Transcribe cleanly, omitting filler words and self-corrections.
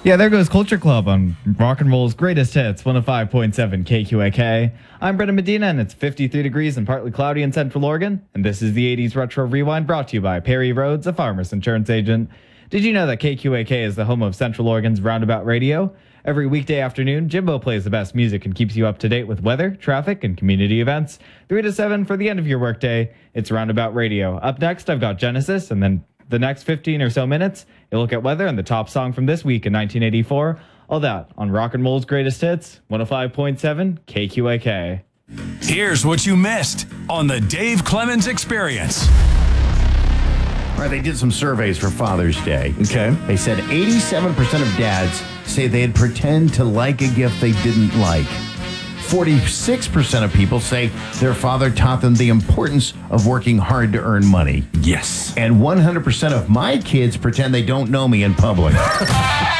Yeah, there goes Culture Club on Rock and Roll's greatest hits, 105.7 KQAK. I'm Brendan Medina, and it's 53 degrees and partly cloudy in Central Oregon. And this is the 80s Retro Rewind brought to you by Perry Rhodes, a Farmers Insurance agent. Did you know that KQAK is the home of Central Oregon's Roundabout Radio? Every weekday afternoon, Jimbo plays the best music and keeps you up to date with weather, traffic, and community events. 3 to 7 for the end of your workday. It's Roundabout Radio. Up next, I've got Genesis, and then the next 15 or so minutes, you'll look at weather and the top song from this week in 1984. All that on Rock and Roll's greatest hits, 105.7 KQAK. Here's what you missed on the Dave Clemens Experience. All right, they did some surveys for Father's Day. Okay. They said 87% of dads say they'd pretend to like a gift they didn't like. 46% of people say their father taught them the importance of working hard to earn money. Yes. And 100% of my kids pretend they don't know me in public.